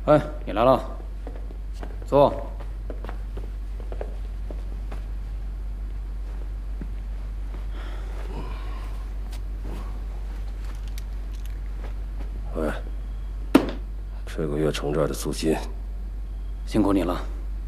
哎，你来了，坐。 喂，这个月城寨的租金， 辛苦你了。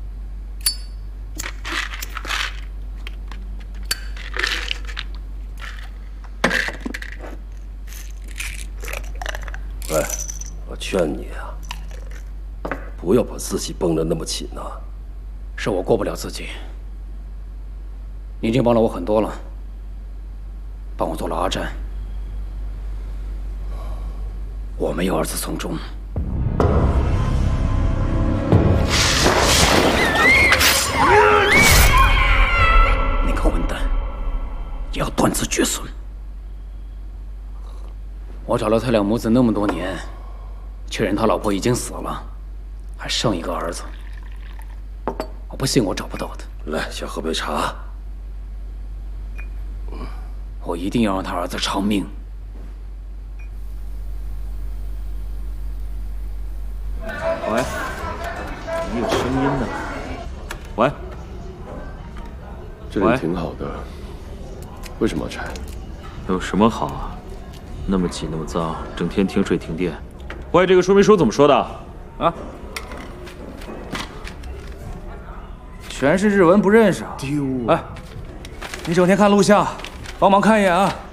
喂，我劝你啊，不要把自己绷得那么紧呐。 是我过不了自己。你已经帮了我很多了，帮我做了阿战，我没有儿子从中。那个混蛋也要断子绝孙。我找了他俩母子那么多年，确认他老婆已经死了，还剩一个儿子。我不信我找不到的。 来，先喝杯茶。 我一定要让他儿子偿命。 喂，没有声音呢。喂， 这里挺好的，为什么要拆？ 有什么好啊？那么挤，那么脏，整天停水停电。喂，这个说明书怎么说的？啊？ 全是日文，不认识啊！ 丢！ 哎，你整天看录像，帮忙看一眼啊！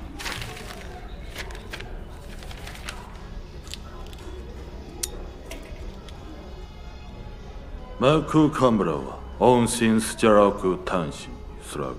マーク・カンブラは温心スジャラク端子スラグ。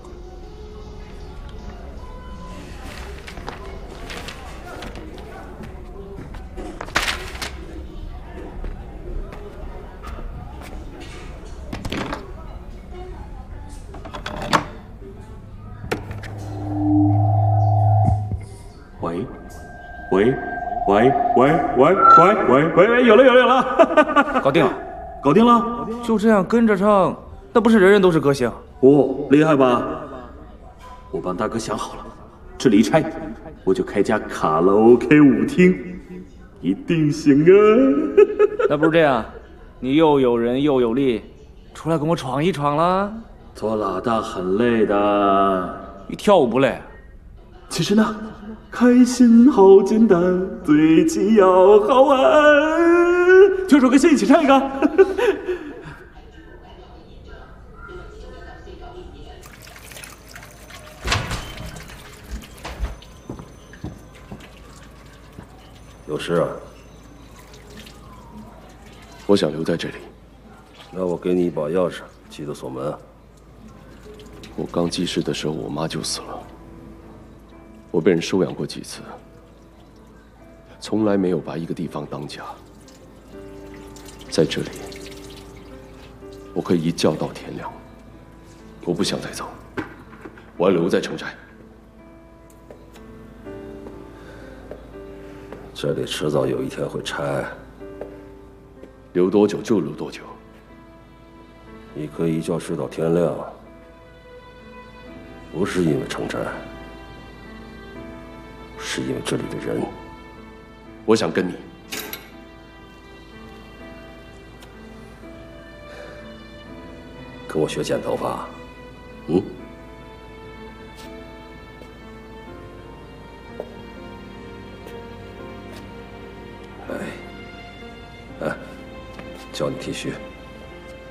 喂，喂，喂，喂，喂，喂，喂，喂，喂，有了， 搞定了， 搞定了。 就这样跟着唱，那不是人人都是歌星？ 哦，厉害吧？我帮大哥想好了，这里一拆，我就开家卡拉 OK 舞厅，一定行啊！ 那不是这样，你又有人又有力，出来跟我闯一闯啦！ 做老大很累的， 你跳舞不累？ 其实呢，开心好简单，最紧要好玩。这首歌先一起唱一个。 有事啊？ 我想留在这里。 那我给你一把钥匙，记得锁门啊。 我刚记事的时候，我妈就死了。我被人收养过几次，从来没有把一个地方当家。在这里，我可以一觉到天亮。我不想再走，我要留在城寨。 这里迟早有一天会拆， 留多久就留多久。 你可以一觉睡到天亮，不是因为城寨，是因为这里的人。 我想跟你。 跟我学剪头发，嗯？哎，教你剃须。